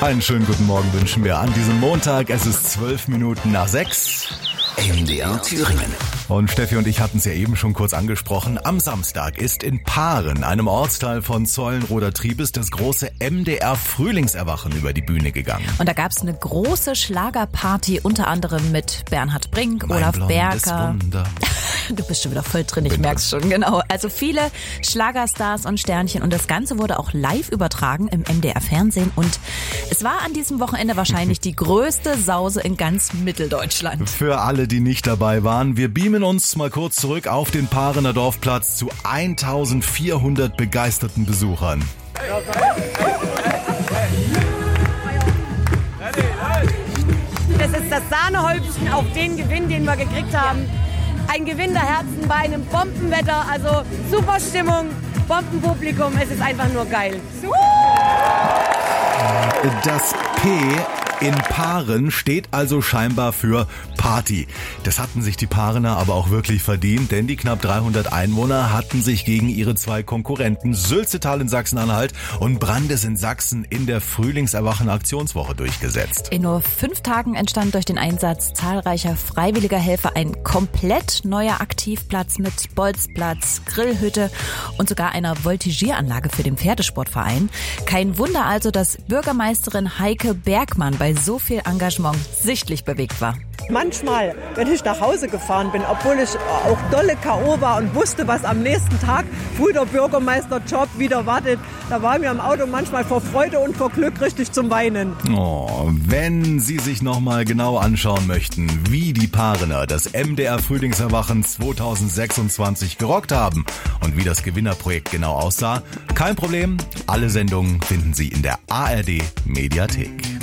Einen schönen guten Morgen wünschen wir an diesem Montag. Es ist 12 Minuten nach 6. MDR Thüringen. Und Steffi und ich hatten es ja eben schon kurz angesprochen. Am Samstag ist in Paaren, einem Ortsteil von Zeulenroda-Triebes, das große MDR Frühlingserwachen über die Bühne gegangen. Und da gab es eine große Schlagerparty, unter anderem mit Bernhard Brink, Mein Olaf blondes Berger. Wunder. Du bist schon wieder voll drin, ich merk's schon, genau. Also viele Schlagerstars und Sternchen und das Ganze wurde auch live übertragen im MDR-Fernsehen und es war an diesem Wochenende wahrscheinlich die größte Sause in ganz Mitteldeutschland. Für alle, die nicht dabei waren, wir beamen uns mal kurz zurück auf den Paarener Dorfplatz zu 1400 begeisterten Besuchern. Das ist das Sahnehäubchen auf den Gewinn, den wir gekriegt haben. Ein Gewinn der Herzen bei einem Bombenwetter, also super Stimmung, Bombenpublikum, es ist einfach nur geil. Das P in Paaren steht also scheinbar für Party. Das hatten sich die Paarener aber auch wirklich verdient, denn die knapp 300 Einwohner hatten sich gegen ihre zwei Konkurrenten Sülzetal in Sachsen-Anhalt und Brandes in Sachsen in der Frühlingserwachen-Aktionswoche durchgesetzt. In nur 5 Tagen entstand durch den Einsatz zahlreicher freiwilliger Helfer ein komplett neuer Aktivplatz mit Bolzplatz, Grillhütte und sogar einer Voltigieranlage für den Pferdesportverein. Kein Wunder also, dass Bürgermeisterin Heike Bergmann bei so viel Engagement sichtlich bewegt war. Manchmal, wenn ich nach Hause gefahren bin, obwohl ich auch dolle K.O. war und wusste, was am nächsten Tag früh der Bürgermeisterjob wieder wartet, da war mir im Auto manchmal vor Freude und vor Glück richtig zum Weinen. Oh, wenn Sie sich nochmal genau anschauen möchten, wie die Paarener das MDR Frühlingserwachen 2026 gerockt haben und wie das Gewinnerprojekt genau aussah, kein Problem, alle Sendungen finden Sie in der ARD Mediathek.